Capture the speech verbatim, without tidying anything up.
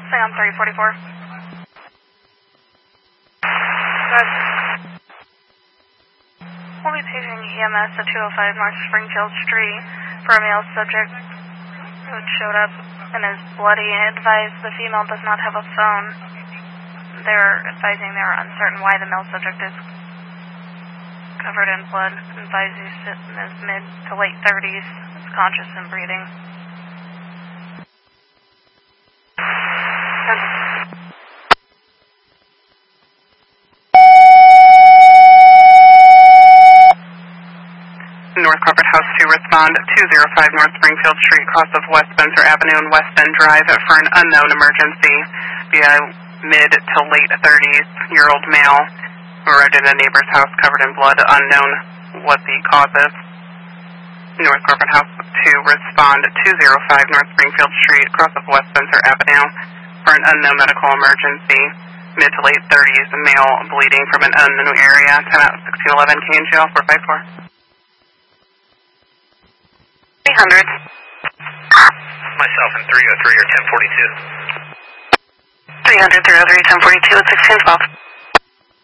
Stay on three forty-four. Good. We'll be paging E M S at two oh five North Springfield Street for a male subject who showed up and is bloody and advised the female does not have a phone. They're advising they're uncertain why the male subject is covered in blood. Advised he's in his mid to late thirties, is conscious and breathing. North Corporate House two, respond two oh five North Springfield Street, cross of West Spencer Avenue and West End Drive for an unknown emergency via mid to late thirties-year-old male who arrived at a neighbor's house covered in blood, unknown what the cause is. North Corporate House two, respond two oh five North Springfield Street, cross of West Spencer Avenue for an unknown medical emergency, mid to late thirties, male bleeding from an unknown area, ten out sixteen eleven K N G L four five four. three hundred. Myself in three oh three or ten forty-two. three hundred, three oh three, ten forty-two at sixteen twelve.